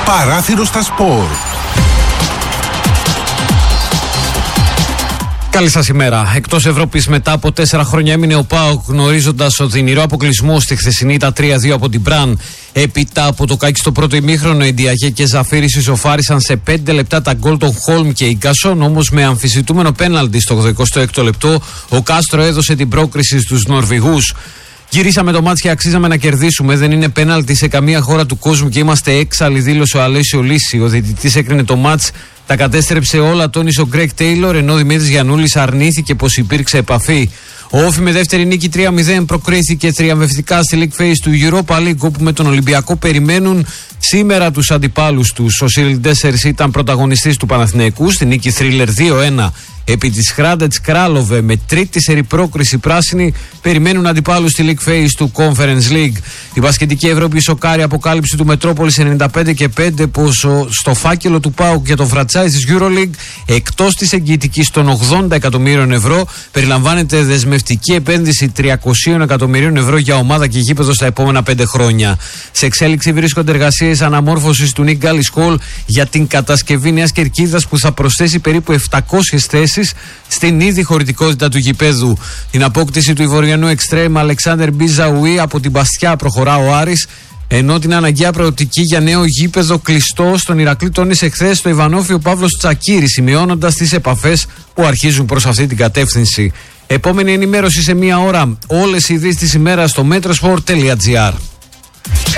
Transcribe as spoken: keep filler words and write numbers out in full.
Παράθυρο στα σπορ. Καλή σας ημέρα. Εκτός Ευρώπης μετά από τέσσερα χρόνια έμεινε ο ΠΑΟΚ, γνωρίζοντας οδυνηρό αποκλεισμό στη χθεσινή ήττα τρία δύο από την Μπραν. Έπειτα από το κάκι στο πρώτο ημίχρονο, η Ντιαγέ και Ζαφίρης ισοφάρισαν σε πέντε λεπτά τα γκολ των Χόλμ και Ίγκασον, όμως με αμφισβητούμενο πέναλτι στο ογδοηκοστό έκτο λεπτό, ο Κάστρο έδωσε την πρόκριση στους Νορβηγούς. Γυρίσαμε το μάτς και αξίζαμε να κερδίσουμε. Δεν είναι πέναλτι σε καμία χώρα του κόσμου και είμαστε έξαλλοι, δήλωσε ο Αλέσιο Λύση. Ο διαιτητής έκρινε το μάτς, τα κατέστρεψε όλα, τόνισε ο Γκρέγκ Τέιλορ, ενώ ο Δημήτρης Γιαννούλης αρνήθηκε πως υπήρξε επαφή. Ο Όφι με δεύτερη νίκη τρία μηδέν προκρίθηκε θριαμβευτικά στη League Phase του Europa League, όπου με τον Ολυμπιακό περιμένουν σήμερα τους αντιπάλους τους. Ο Σιριλ Ντέσσερς ήταν πρωταγωνιστής του Παναθηναϊκού στη νίκη θρίλερ δύο ένα επί της Χράντετς Κράλοβε, με τρίτη σερί πρόκριση πράσινη. Περιμένουν αντιπάλους στη League Phase του Conference League. Η μπασκετική Ευρώπη σοκάρει αποκάλυψη του Μετρόπολης ενενήντα πέντε και πέντε πως στο φάκελο του ΠΑΟΚ για το franchise της EuroLeague, εκτός της εγγυητικής των ογδόντα εκατομμύριων ευρώ, περιλαμβάνεται δεσμευτική επένδυση τριακόσια εκατομμυρίων ευρώ για ομάδα και γήπεδο στα επόμενα πέντε χρόνια. Σε εξέλιξη βρίσκονται εργασίες αναμόρφωσης του Nick Gallis Hall για την κατασκευή νέας κερκίδας που θα προσθέσει περίπου επτακόσιες θέσεις στην ήδη χωρητικότητα του γηπέδου. Την απόκτηση του Ιβοριανού Εξτρέμ Αλεξάνδερ Μπιζαουί από την Μπαστιά προχωρά ο Άρης, ενώ την αναγκαία προοπτική για νέο γήπεδο κλειστό στον Ηρακλή τόνισε χθες στο Ιβανόφι Παύλος Τσακίρης, σημειώνοντας τις επαφές που αρχίζουν προς αυτή την κατεύθυνση. Επόμενη ενημέρωση σε μία ώρα. Όλες οι ειδήσεις της ημέρας στο metrosport τελεία gr.